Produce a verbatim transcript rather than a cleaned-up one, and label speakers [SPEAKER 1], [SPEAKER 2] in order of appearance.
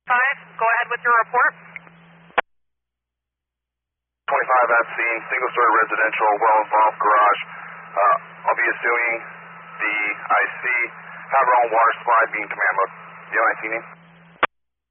[SPEAKER 1] five, go ahead with your report.
[SPEAKER 2] twenty-five at scene, single-story residential, well-involved garage. Uh, I'll be assuming the I C, have our own water supply being command mode. The O I C name?